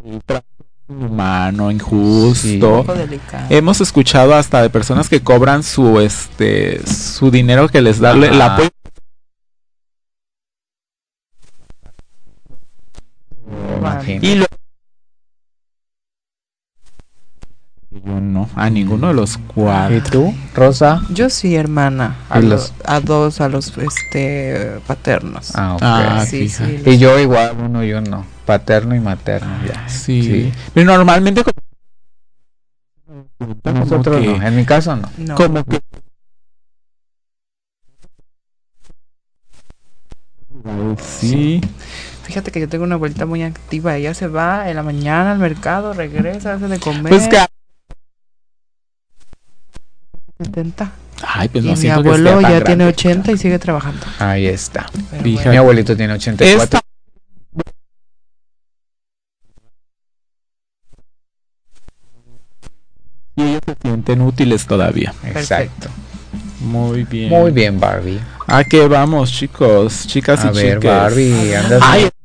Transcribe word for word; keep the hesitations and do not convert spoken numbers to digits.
humano, injusto. Sí. Un poco delicado. Hemos escuchado hasta de personas que cobran su este su dinero que les da Ajá. el apoyo. Imagínate. Y lo yo no, a ninguno de los ¿Y cuatro. tú, Rosa? Yo sí, hermana. A, ¿Y lo- los- a dos, a los este paternos. Ah, ok. Ah, sí, fíjate. sí. Y yo igual, uno y uno. Paterno y materno, ya. Sí. Sí. Pero normalmente como, Nosotros que- no, en mi caso no. No. como que sí. Fíjate que yo tengo una abuelita muy activa. Ella se va en la mañana al mercado, regresa, hace de comer. Pues que setenta. ay, pues Y no mi siento que abuelo sea tan ya tiene grande. ochenta y sigue trabajando. Ahí está. Pero Fíjate. Mi bueno. abuelito tiene ochenta y cuatro. Esta y ellos se sienten útiles todavía. Exacto. Muy bien. Muy bien, Barbie. ¿A qué vamos, chicos? Chicas A y ver, chicas. Barbie, andas Ay,